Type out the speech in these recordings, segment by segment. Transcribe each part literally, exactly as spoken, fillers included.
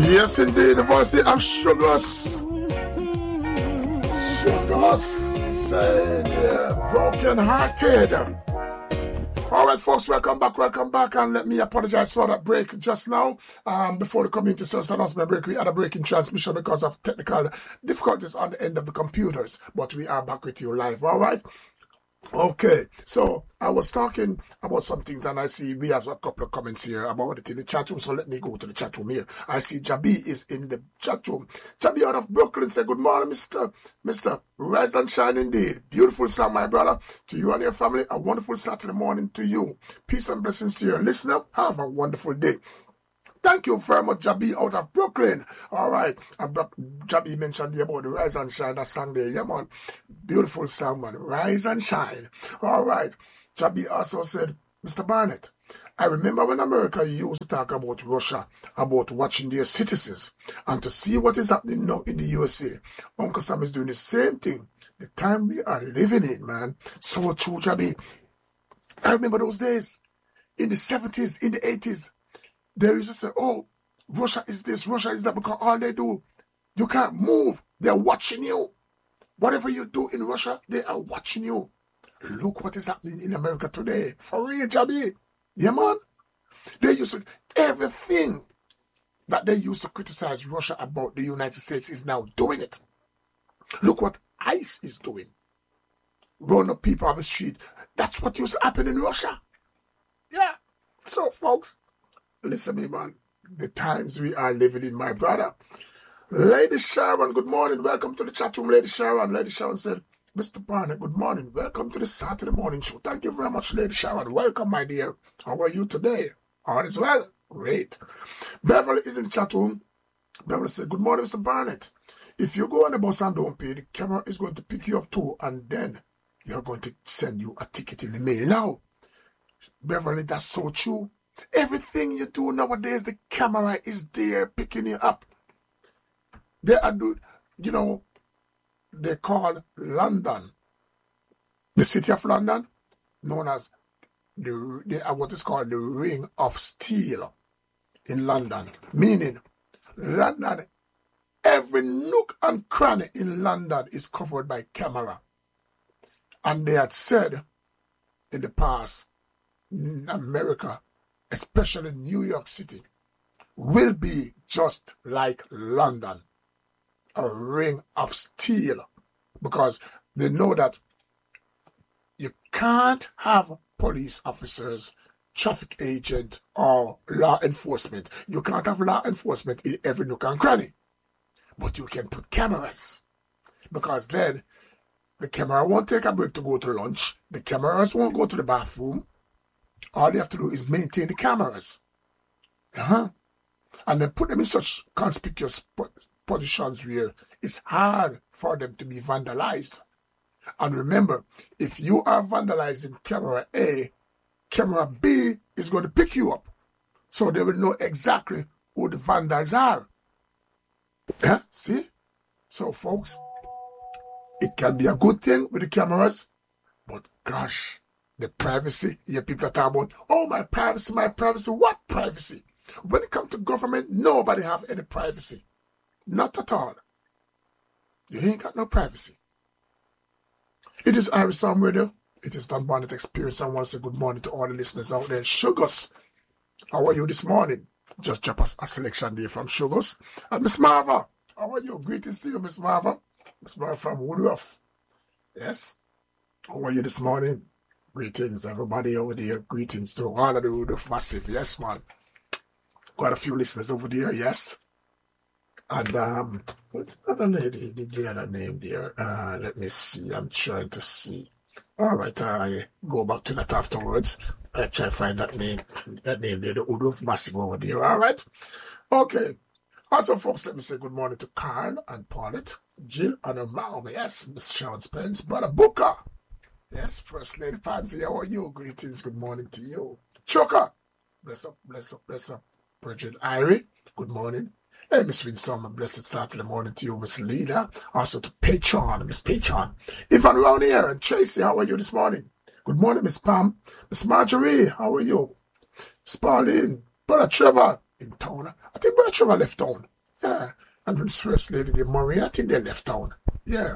Yes, indeed, the voice of Sugars. Sugars saying uh, broken hearted. All right, folks, welcome back, welcome back, and let me apologize for that break just now. Um, before the community service announcement break, we had a break in transmission because of technical difficulties on the end of the computers, but we are back with you live, all right? Okay, so I was talking about some things, and I see we have a couple of comments here about it in the chat room, so let me go to the chat room here. I see Jabi is in the chat room. Jabi out of Brooklyn said, good morning, Mister Mister Rise and shine indeed. Beautiful song, my brother. To you and your family, a wonderful Saturday morning to you. Peace and blessings to your listener. Have a wonderful day. Thank you very much, Jabi out of Brooklyn. All right. And Jabi mentioned about the Rise and Shine, that song there. Yeah, man. Beautiful song, man. Rise and Shine. All right. Jabi also said, Mister Barnett, I remember when America used to talk about Russia, about watching their citizens, and to see what is happening now in the U S A. Uncle Sam is doing the same thing. The time we are living in, man. So true, Jabi. I remember those days in the seventies, in the eighties. They used to say, oh, Russia is this, Russia is that, because all they do, you can't move. They're watching you. Whatever you do in Russia, they are watching you. Look what is happening in America today. For real, Jabi. Yeah, man. They used to, everything that they used to criticize Russia about the United States is now doing it. Look what ICE is doing. Run up people off the street. That's what used to happen in Russia. Yeah. So, folks, listen to me, man. The times we are living in, my brother. Lady Sharon, good morning. Welcome to the chat room, Lady Sharon. Lady Sharon said, Mister Barnett, good morning. Welcome to the Saturday morning show. Thank you very much, Lady Sharon. Welcome, my dear. How are you today? All is well? Great. Beverly is in the chat room. Beverly said, good morning, Mister Barnett. If you go on the bus and don't pay, the camera is going to pick you up too, and then you're going to send you a ticket in the mail. Now, Beverly, that's so true. Everything you do nowadays, the camera is there picking you up. They are do, you know, they call London, the city of London, known as the, they are what is called the Ring of Steel in London. Meaning, London, every nook and cranny in London is covered by camera. And they had said in the past, in America, especially New York City, will be just like London, a ring of steel, because they know that you can't have police officers, traffic agent, or law enforcement. You can't have law enforcement in every nook and cranny, but you can put cameras, because then the camera won't take a break to go to lunch. The cameras won't go to the bathroom. All they have to do is maintain the cameras. Uh-huh. And then put them in such conspicuous positions where it's hard for them to be vandalized. And remember, if you are vandalizing camera A, camera B is going to pick you up. So they will know exactly who the vandals are. Yeah, see? So, folks, it can be a good thing with the cameras, but gosh, the privacy, yeah, people are talking about, oh, my privacy, my privacy. What privacy? When it comes to government, nobody have any privacy. Not at all. You ain't got no privacy. It is Irish Storm Radio. It is Don Barnett Experience. I want to say good morning to all the listeners out there. Sugars, how are you this morning? Just drop us a selection there from Sugars. And Miss Marva, how are you? Greetings to you, Miss Marva. Miss Marva from Woodruff. Yes. How are you this morning? Greetings, everybody over there. Greetings to all of the Woodruff Massive. Yes, man. Got a few listeners over there. Yes. And, um, what other lady did the other name there? Uh, let me see. I'm trying to see. All right. I go back to that afterwards. I try to find that name. That name there, the Woodruff Massive over there. All right. Okay. Also, folks, let me say good morning to Carl and Paulette, Jill and her mom. Yes, Miss Sharon Spence, Brother Booker. Yes, First Lady Pansy, how are you? Greetings, good morning to you. Choker, bless up, bless up, bless up. Bridget Irie, good morning. Hey, Miss Winsome, a blessed Saturday morning to you, Miss Lida. Also to Patron, Miss Patron. Ivan around here and Tracy, how are you this morning? Good morning, Miss Pam. Miss Marjorie, how are you? Miss Pauline, Brother Trevor in town. I think Brother Trevor left town. Yeah. And with the First Lady, the Marie, I think they left town. Yeah.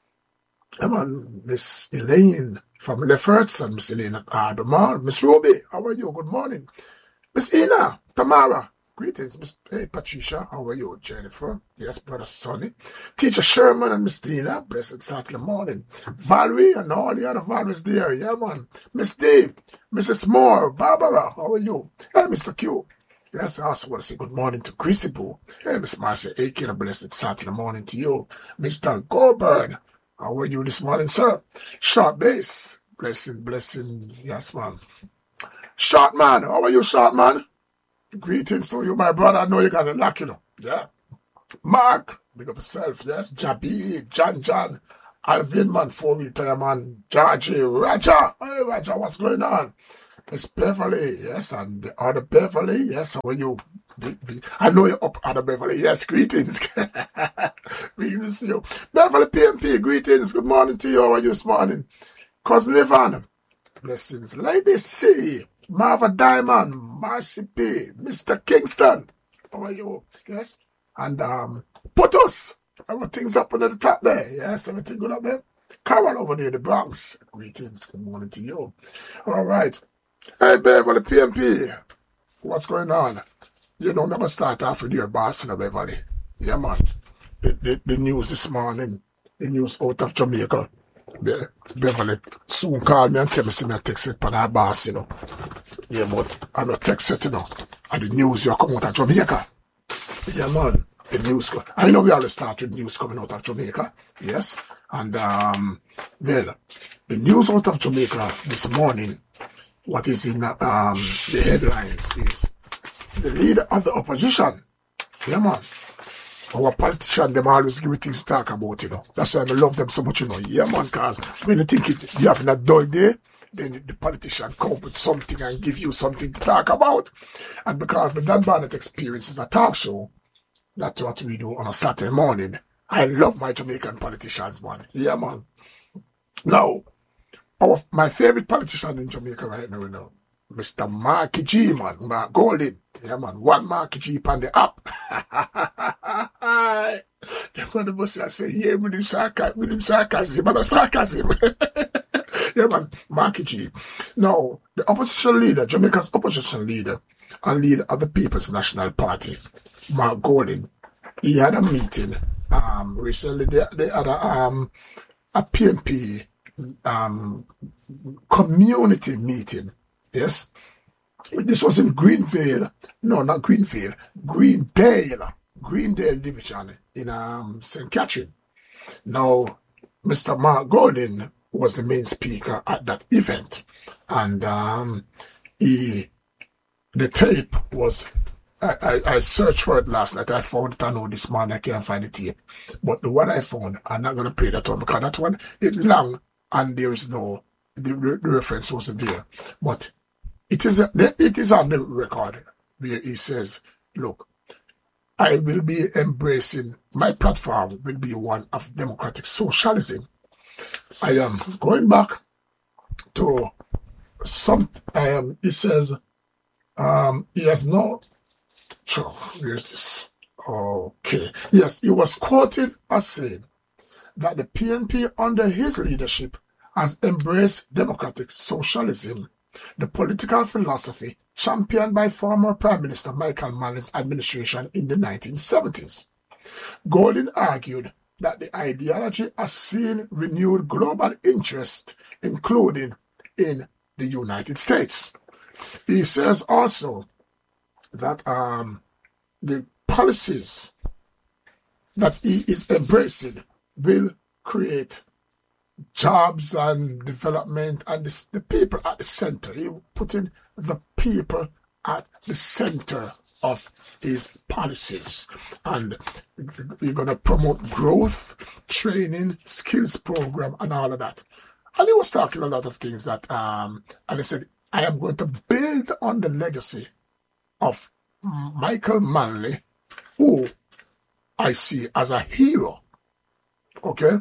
I'm on Miss Elaine from Lefferts and Miss Elaine at Ardemar. Miss Ruby, how are you? Good morning. Miss Ina, Tamara, greetings. Miss hey, Patricia, how are you? Jennifer, yes, Brother Sonny. Teacher Sherman and Miss Dina, blessed Saturday morning. Valerie and all the other Valeries there, yeah, man. Miss D, Missus Moore, Barbara, how are you? Hey, Mister Q. Yes, I also want to say good morning to Chrissy Boo. Hey, Miss Marcia Aiken, a blessed Saturday morning to you. Mister Goldburn, how are you this morning, sir? Short Base, blessing, blessing, yes, man. Short Man, how are you, Short Man? Greetings to you, my brother. I know you got a luck, you know. Yeah. Mark, big up yourself, yes. Jabi, John John, Alvin, man, four-wheel tire man, Georgie, Roger. Hey, Roger, what's going on? Miss Beverly, yes, and the other Beverly, yes, how are you? Be, be, I know you're up, other Beverly, yes, greetings. Greetings to you. Beverly P M P, greetings, good morning to you, how are you this morning? Cousin Ivan, blessings. Lady C, Marva Diamond, Marcy P, Mister Kingston, how are you? Yes, and um, Putos, everything's up under the top there, yes, everything good up there? Carol over there in the Bronx, greetings, good morning to you. All right. Hey, Beverly P M P, what's going on? You know, never start off with your boss in Beverly. Yeah, man. The, the, the news this morning, the news out of Jamaica. The, Beverly soon called me and tell me, see me a text it for our boss, you know. Yeah, but I'm not text it, you know. And the news you come out of Jamaica. Yeah, man. The news. I know we always start with news coming out of Jamaica. Yes. And, um, well, the news out of Jamaica this morning, what is in um, the headlines is the leader of the opposition. Yeah, man. Our politicians, them always give things to talk about, you know. That's why I love them so much, you know. Yeah, man, because when you think it, you have a dull day, then the politician come up with something and give you something to talk about. And because the Dan Barnett Experience is a talk show, that's what we do on a Saturday morning. I love my Jamaican politicians, man. Yeah, man. Now, Our, my favorite politician in Jamaica right now, you know, Mister Marky G, man, Mark Golding. Yeah, man, one Marky G on the app. They're going to say, yeah, with him sarcasm, with him sarcasm, but not sarcasm. Yeah, man, Marky G. Now, the opposition leader, Jamaica's opposition leader, and leader of the People's National Party, Mark Golding, he had a meeting, um, recently, they, they had a, um, a P M P, Um, community meeting, yes. This was in Greenvale, no, not Greenvale, Greendale, Greendale Division in um, Saint Catherine. Now, Mister Mark Golding was the main speaker at that event, and um, he, the tape was. I, I, I searched for it last night. I found it. I know this morning I can't find the tape, but the one I found, I'm not going to play that one because that one is long. And there is no, the, the reference wasn't there. But it is, it is on the record where he says, look, I will be embracing, my platform will be one of democratic socialism. I am going back to some, I am, he says, um, he has no, sure, where's this? Okay. Yes, he was quoted as saying that the P N P under his leadership has embraced democratic socialism, the political philosophy championed by former Prime Minister Michael Manning's administration in the nineteen seventies. Golding argued that the ideology has seen renewed global interest, including in the United States. He says also that um, the policies that he is embracing will create jobs and development and this, the people at the center. He putting the people at the center of his policies. And you're going to promote growth, training, skills program, and all of that. And he was talking a lot of things that, um, and he said, I am going to build on the legacy of Michael Manley, who I see as a hero. Okay?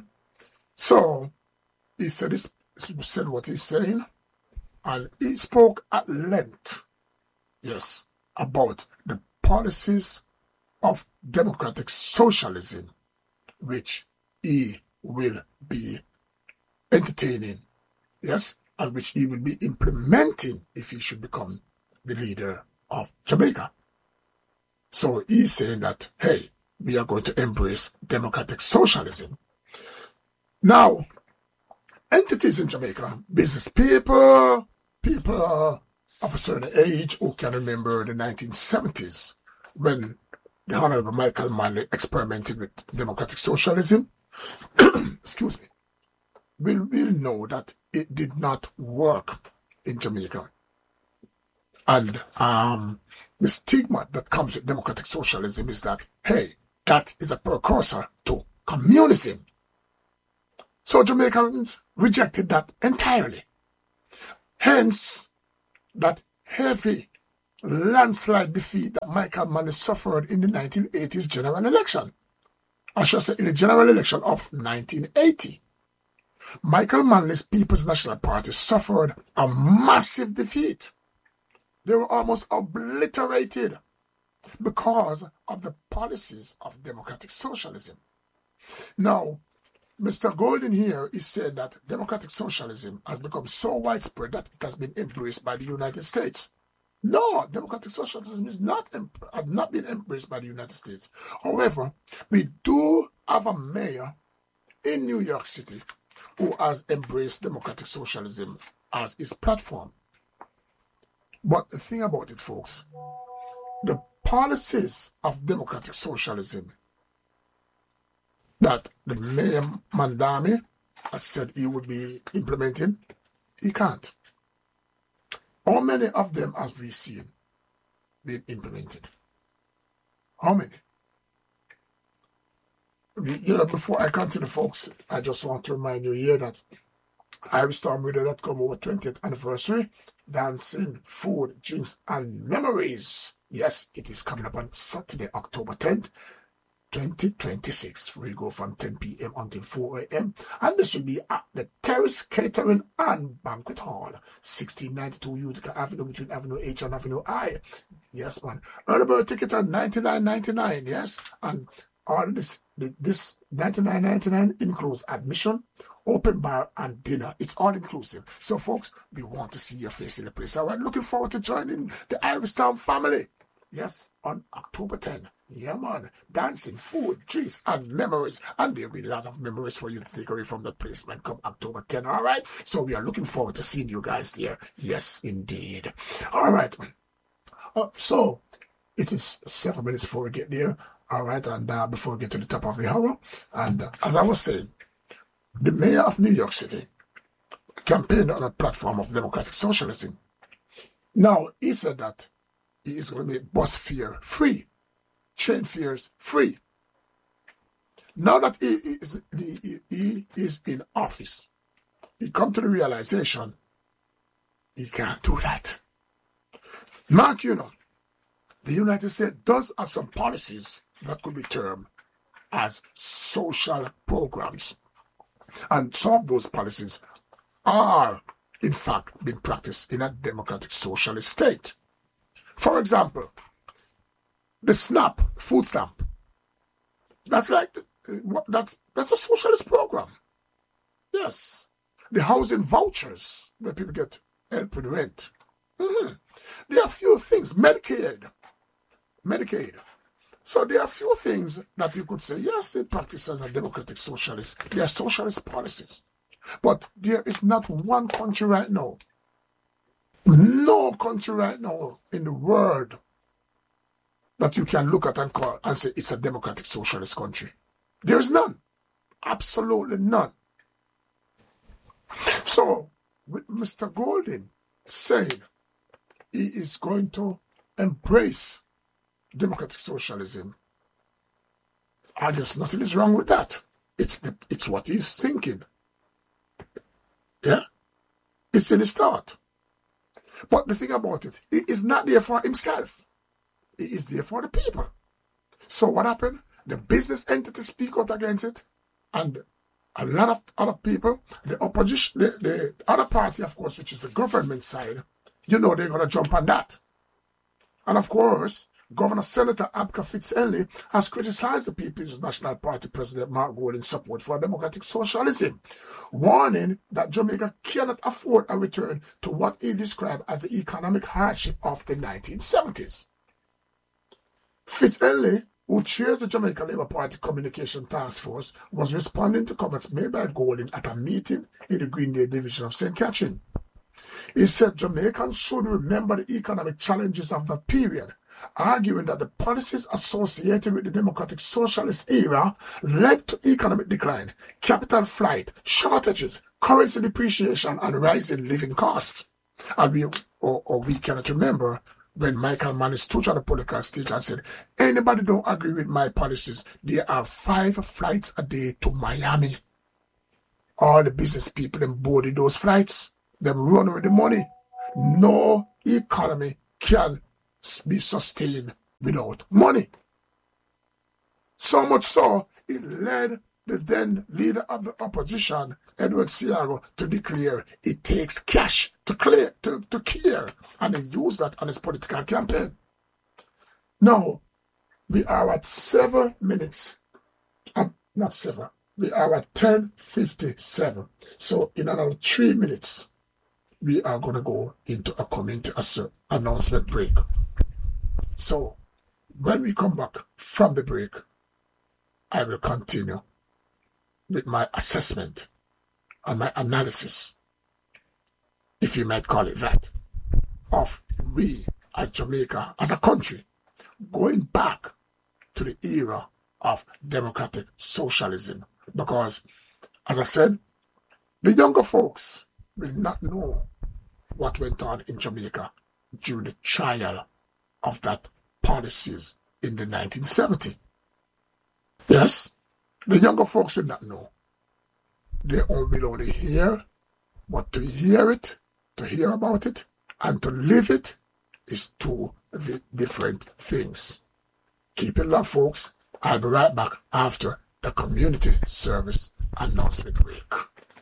So, he said, this, he said what he's saying, and he spoke at length, yes, about the policies of democratic socialism, which he will be entertaining, yes, and which he will be implementing if he should become the leader of Jamaica. So he's saying that, hey, we are going to embrace democratic socialism. Now, entities in Jamaica, business people, people of a certain age who can remember the nineteen seventies when the Honorable Michael Manley experimented with democratic socialism, excuse me, will will know that it did not work in Jamaica. And um, the stigma that comes with democratic socialism is that, hey, that is a precursor to communism. So Jamaicans rejected that entirely. Hence, that heavy landslide defeat that Michael Manley suffered in the nineteen eighties general election. I should say in the general election of nineteen eighty. Michael Manley's People's National Party suffered a massive defeat. They were almost obliterated because of the policies of democratic socialism. Now, Mister Golden here is saying that democratic socialism has become so widespread that it has been embraced by the United States. No, democratic socialism is not has not been embraced by the United States. However, we do have a mayor in New York City who has embraced democratic socialism as his platform. But the thing about it, folks, the policies of democratic socialism that the Mayor Mandami has said he would be implementing, he can't. How many of them have we seen being implemented? How many? You know, before I continue, folks, I just want to remind you here that Irish Storm Radio dot com over twentieth anniversary, dancing, food, drinks, and memories. Yes, it is coming up on Saturday, October tenth, twenty twenty-six. We go from ten p.m. until four a.m. And this will be at the Terrace Catering and Banquet Hall, sixteen ninety-two Utica Avenue between Avenue H and Avenue I. Yes, man. Early bird ticket are ninety-nine ninety-nine, yes. And all this, this ninety-nine ninety-nine includes admission, open bar, and dinner. It's all inclusive. So, folks, we want to see your face in the place. All right, looking forward to joining the Irish Town family. Yes, on October tenth. Yeah, man. Dancing, food, drinks, and memories. And there'll be a lot of memories for you to take away from that place, man, come October tenth. All right? So we are looking forward to seeing you guys there. Yes, indeed. All right. Uh, so it is seven minutes before we get there. All right. And uh, before we get to the top of the hour. And uh, as I was saying, the mayor of New York City campaigned on a platform of democratic socialism. Now, he said that he is going to make bus fare free, train fares free. Now that he is, he, he is in office, he come to the realization he can't do that. Mark, you know, the United States does have some policies that could be termed as social programs. And some of those policies are, in fact, being practiced in a democratic socialist state. For example, the SNAP, food stamp. That's like, what? That's, that's a socialist program. Yes. The housing vouchers, where people get help with rent. Mm-hmm. There are a few things. Medicaid. Medicaid. So there are a few things that you could say, yes, it practices a democratic socialist. There are socialist policies. But there is not one country right now, no country right now in the world that you can look at and call and say it's a democratic socialist country. There is none. Absolutely none. So, with Mister Golden saying he is going to embrace democratic socialism, I guess nothing is wrong with that. It's the, it's what he's thinking. Yeah? It's in his thought. But the thing about it, he is not there for himself. He is there for the people. So what happened? The business entities speak out against it, and a lot of other people, the opposition, the, the other party, of course, which is the government side, you know they're going to jump on that. And of course, Governor Senator Abka Fitz-Henley has criticized the People's National Party President Mark Golding's support for democratic socialism, warning that Jamaica cannot afford a return to what he described as the economic hardship of the nineteen seventies. Fitz-Henley, who chairs the Jamaica Labour Party Communication Task Force, was responding to comments made by Golding at a meeting in the Greendale division of Saint Catherine. He said Jamaicans should remember the economic challenges of that period, arguing that the policies associated with the democratic socialist era led to economic decline, capital flight, shortages, currency depreciation, and rising living costs. And we, or, or we cannot remember when Michael Mann stood on the political stage and said, anybody don't agree with my policies, there are five flights a day to Miami. All the business people them boarded those flights. Them run with the money. No economy can be sustained without money. So much so, it led the then leader of the opposition, Edward Seago, to declare it takes cash to clear, to, to care, and he used that on his political campaign. Now, we are at seven minutes, uh, not seven, we are at ten fifty-seven. So in another three minutes, we are going to go into a community announcement break. So, when we come back from the break, I will continue with my assessment and my analysis, if you might call it that, of we as Jamaica, as a country, going back to the era of democratic socialism. Because, as I said, the younger folks will not know what went on in Jamaica during the trial of that policies in the nineteen seventies. Yes, the younger folks will not know. They will only hear, but to hear it, to hear about it, and to live it is two different things. Keep it locked, folks. I'll be right back after the community service announcement break.